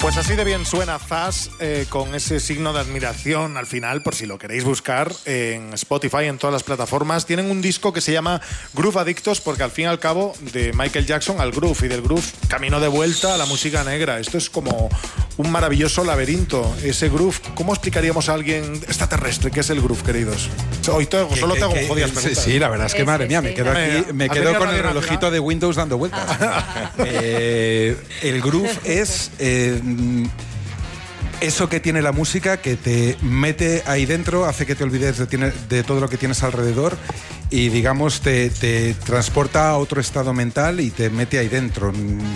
Pues así de bien suena Zas, con ese signo de admiración al final, por si lo queréis buscar en Spotify, en todas las plataformas. Tienen un disco que se llama Groove Adictos, porque al fin y al cabo de Michael Jackson al groove, y del groove camino de vuelta a la música negra. Esto es como un maravilloso laberinto. Ese groove, ¿cómo explicaríamos a alguien extraterrestre qué es el groove, queridos? Hoy solo te hago jodidas preguntas. Sí, la verdad es que, madre mía, me quedo aquí, me quedo con el relojito de Windows dando vueltas. El groove es eso que tiene la música, que te mete ahí dentro, hace que te olvides de todo lo que tienes alrededor y, digamos, te transporta a otro estado mental y te mete ahí dentro.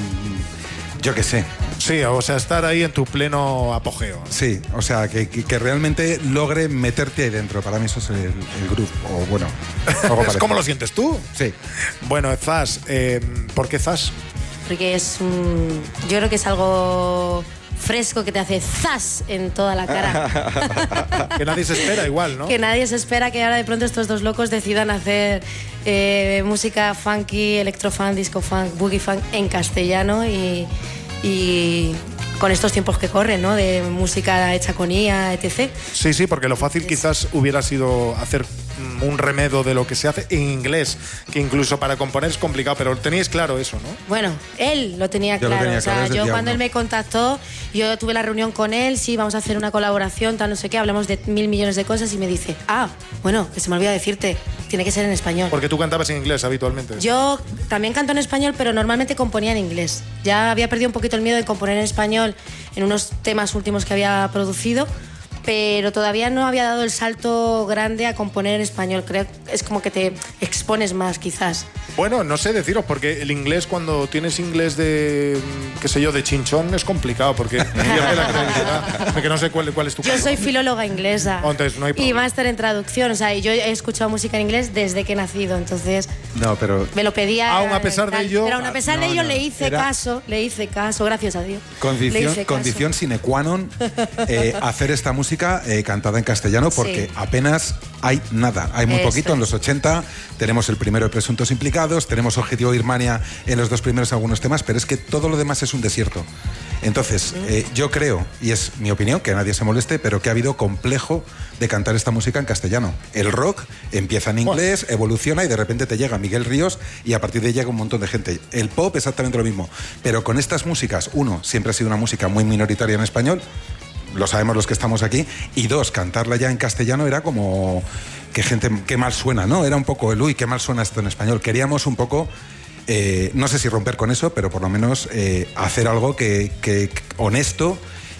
Yo qué sé. Sí, o sea, estar ahí en tu pleno apogeo. Sí, o sea, que realmente logre meterte ahí dentro. Para mí eso es el groove. O bueno, algo parecido. ¿Cómo lo sientes tú? Sí. Bueno, Zas, ¿por qué Zas? Porque yo creo que es algo fresco que te hace zas en toda la cara. Que nadie se espera igual, ¿no? Que nadie se espera que ahora de pronto estos dos locos decidan hacer música funky, electrofunk, disco funk, boogie funk en castellano y con estos tiempos que corren, ¿no? De música hecha con IA, etc. Sí, porque lo fácil quizás hubiera sido hacer un remedo de lo que se hace en inglés, que incluso para componer es complicado, pero teníais claro eso, ¿no? Bueno, él lo tenía claro. O sea, yo cuando él me contactó, yo tuve la reunión con él, sí, vamos a hacer una colaboración, tal, no sé qué, hablamos de 1000 millones de cosas y me dice, bueno, que se me olvida decirte, tiene que ser en español. Porque tú cantabas en inglés habitualmente. Yo también canto en español, pero normalmente componía en inglés. Ya había perdido un poquito el miedo de componer en español en unos temas últimos que había producido, pero todavía no había dado el salto grande a componer en español. Creo que es como que te expones más, quizás. Bueno, no sé deciros, porque el inglés, cuando tienes inglés de, qué sé yo, de chinchón, es complicado, porque pierde la credibilidad, porque no sé cuál es tu caso. Yo soy filóloga inglesa. Entonces, no hay problema. Y máster en traducción, o sea, yo he escuchado música en inglés desde que he nacido, entonces no, pero me lo pedía. Aún a pesar de ello. Pero aún a pesar de ello le hice caso, gracias a Dios. Condición sine qua non hacer esta música cantada en castellano, porque apenas hay nada, hay muy poquito. En los 80 tenemos el primero de Presuntos Implicados, tenemos Objetivo Birmania en los dos primeros algunos temas, pero es que todo lo demás es un desierto. Entonces, yo creo, y es mi opinión, que nadie se moleste, pero que ha habido complejo de cantar esta música en castellano. El rock empieza en inglés, evoluciona y de repente te llega Miguel Ríos y a partir de ahí llega un montón de gente. El pop exactamente lo mismo, pero con estas músicas, uno, siempre ha sido una música muy minoritaria en español, lo sabemos los que estamos aquí, y dos, cantarla ya en castellano era como que gente, qué mal suena, ¿no? Era un poco el, uy, qué mal suena esto en español. Queríamos un poco, no sé si romper con eso, pero por lo menos hacer algo que honesto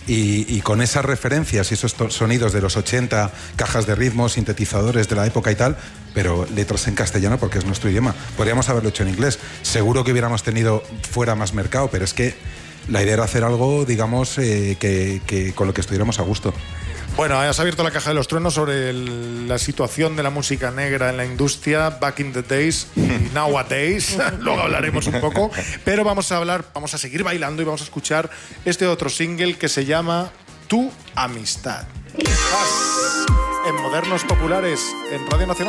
y con esas referencias y esos sonidos de los 80, cajas de ritmo, sintetizadores de la época y tal, pero letras en castellano porque es nuestro idioma. Podríamos haberlo hecho en inglés. Seguro que hubiéramos tenido fuera más mercado, pero es que la idea era hacer algo, digamos, que con lo que estuviéramos a gusto. Bueno, has abierto la caja de los truenos sobre la situación de la música negra en la industria, back in the days y nowadays. Luego hablaremos un poco, pero vamos a seguir bailando y vamos a escuchar este otro single que se llama Tu Amistad. En Modernos Populares, en Radio Nacional.